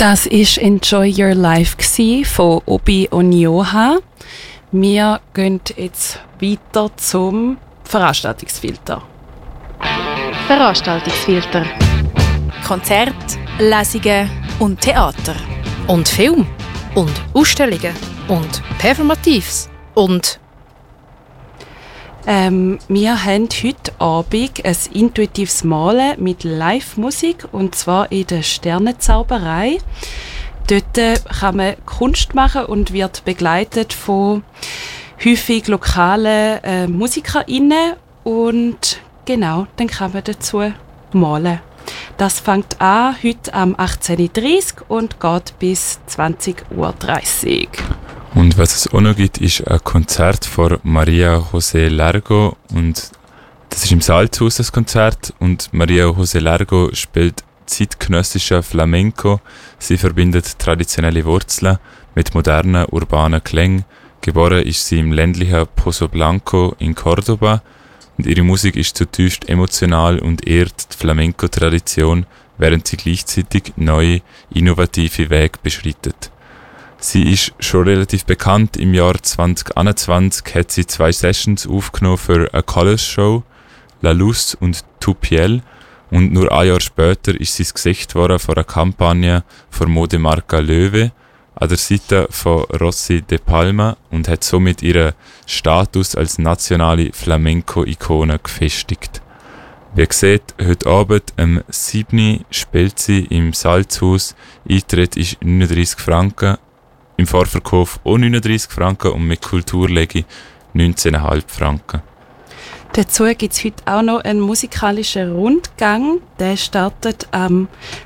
Das war «Enjoy Your Life» von Obi und Joha. Wir gehen jetzt weiter zum Veranstaltungsfilter. Veranstaltungsfilter. Konzert, Lesungen und Theater. Und Film. Und Ausstellungen. Und Performatives. Und... Wir haben heute Abend ein intuitives Malen mit Live-Musik, und zwar in der Sternenzauberei. Dort kann man Kunst machen und wird begleitet von häufig lokalen MusikerInnen. Und genau, dann kann man dazu malen. Das fängt an heute am 18.30 Uhr und geht bis 20.30 Uhr. Und was es auch noch gibt, ist ein Konzert von Maria José Largo. Und das ist im Salzhaus, das Konzert. Und Maria José Largo spielt zeitgenössischen Flamenco. Sie verbindet traditionelle Wurzeln mit modernen, urbanen Klängen. Geboren ist sie im ländlichen Pozo Blanco in Córdoba. Und ihre Musik ist zutiefst emotional und ehrt die Flamenco-Tradition, während sie gleichzeitig neue, innovative Wege beschreitet. Sie ist schon relativ bekannt. Im Jahr 2021 hat sie 2 Sessions aufgenommen für eine Colors-Show, La Luz und Tu Piel. Und nur ein Jahr später ist sie das Gesicht worden von einer Kampagne für Modemarke Löwe an der Seite von Rossi de Palma und hat somit ihren Status als nationale Flamenco-Ikone gefestigt. Wie gesagt, heute Abend am 7. spielt sie im Salzhaus. Eintritt ist 39 Franken. Im Vorverkauf auch 39 Franken und mit Kulturlegi 19,5 Franken. Dazu gibt es heute auch noch einen musikalischen Rundgang. Der startet am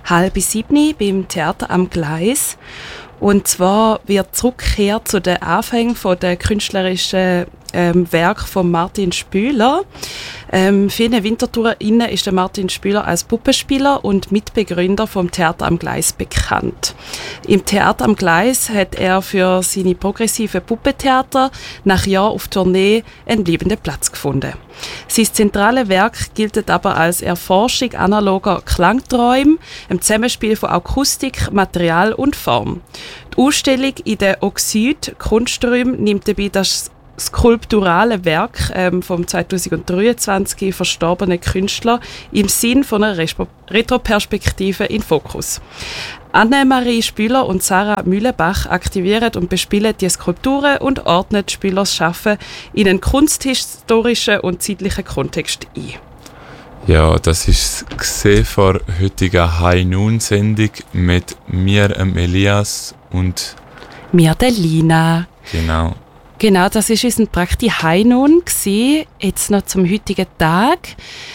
6:30 beim Theater am Gleis. Und zwar wird zurückgekehrt zu den Anfängen der künstlerischen Werk von Martin Spüler. Vielen WintertourerInnen ist der Martin Spüler als Puppenspieler und Mitbegründer vom Theater am Gleis bekannt. Im Theater am Gleis hat er für seine progressive Puppentheater nach Jahren auf Tournee einen liebenden Platz gefunden. Sein zentrales Werk gilt aber als Erforschung analoger Klangträume, im Zusammenspiel von Akustik, Material und Form. Die Ausstellung in der Oxyd Kunsträume nimmt dabei das skulpturale Werk vom 2023 verstorbenen Künstler im Sinn von einer Retroperspektive in Fokus. Annemarie Spüler und Sarah Mühlenbach aktivieren und bespielen die Skulpturen und ordnen Spülers Schaffen in einen kunsthistorischen und zeitlichen Kontext ein. Ja, das ist gesehen vor heutiger High-Noon-Sendung mit mir, Elias und mir, der Lina. Genau, das war unser Prakti High Noon gsi. Jetzt noch zum heutigen Tag.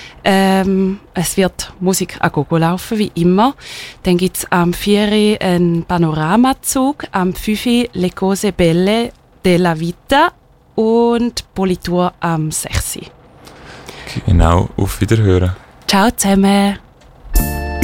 Es wird Musik a gogo laufen, wie immer. Dann gibt es am 4 einen Panoramazug, am 5 Le Cose Belle della Vita und Politur am 6. Genau, auf Wiederhören. Ciao zusammen.